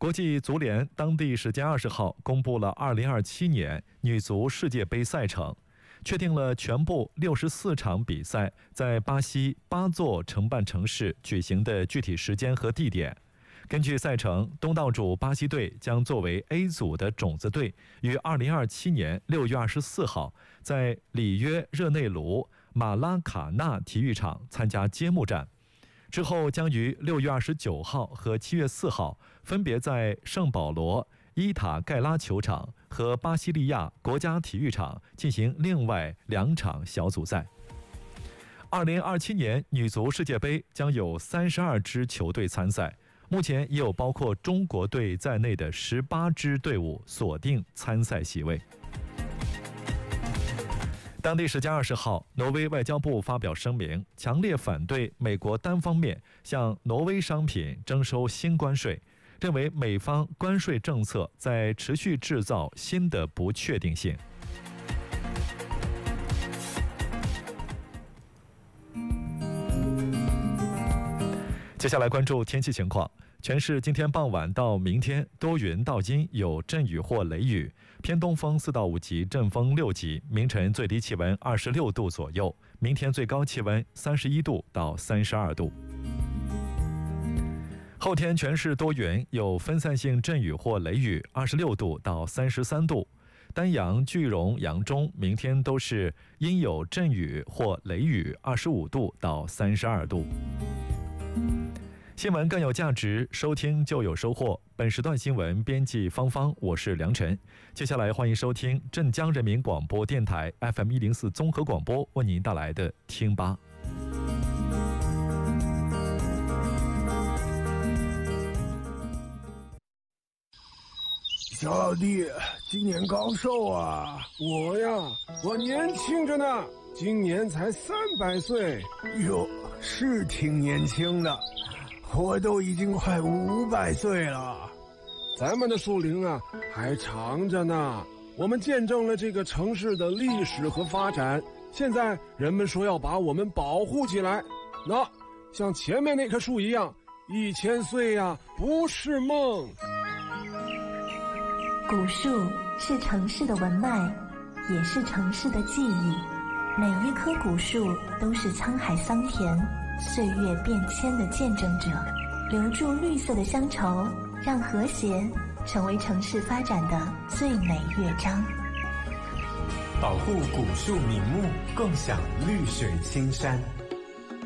国际足联当地时间20号公布了2027年女足世界杯赛程，确定了全部64场比赛在巴西8座承办城市举行的具体时间和地点。根据赛程，东道主巴西队将作为 A 组的种子队，于2027年6月24号在里约热内卢马拉卡纳体育场参加揭幕战。之后将于6月29号和7月4号分别在圣保罗伊塔盖拉球场和巴西利亚国家体育场进行另外2场小组赛。2027年女足世界杯将有32支球队参赛，目前已有包括中国队在内的18支队伍锁定参赛席位。当地时间20号，挪威外交部发表声明，强烈反对美国单方面向挪威商品征收新关税，认为美方关税政策在持续制造新的不确定性。接下来关注天气情况。全市今天傍晚到明天多云到阴，有阵雨或雷雨，偏东风4到5级，阵风6级，明晨最低气温26度左右，明天最高气温31度到32度。后天全市多云，有分散性阵雨或雷雨，26度到33度。丹阳、句容、扬中明天都是阴有阵雨或雷雨，25度到32度。新闻更有价值，收听就有收获。本时段新闻编辑芳芳，我是梁晨。接下来欢迎收听镇江人民广播电台 FM104 综合广播为您带来的听吧。 小老弟，今年高寿啊？ 我呀，我年轻着呢，今年才300岁。 哟，是挺年轻的，我都已经快500岁了。 咱们的树龄啊还长着呢，我们见证了这个城市的历史和发展，现在人们说要把我们保护起来，那像前面那棵树一样，1000岁呀不是梦。 古树是城市的文脉，也是城市的记忆，每一棵古树都是沧海桑田岁月变迁的见证者，留住绿色的乡愁，让和谐成为城市发展的最美乐章。 保护古树名木，共享绿水青山。